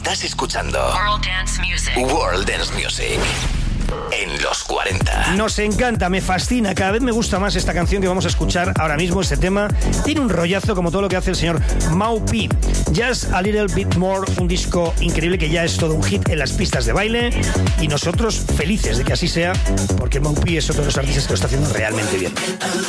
Estás escuchando World Dance Music. World Dance Music en los 40. Nos encanta, me fascina, cada vez me gusta más esta canción que vamos a escuchar ahora mismo. Este tema tiene un rollazo como todo lo que hace el señor Mau P. Just a Little Bit More, un disco increíble que ya es todo un hit en las pistas de baile, y nosotros felices de que así sea, porque Mau P es otro de los artistas que lo está haciendo realmente bien.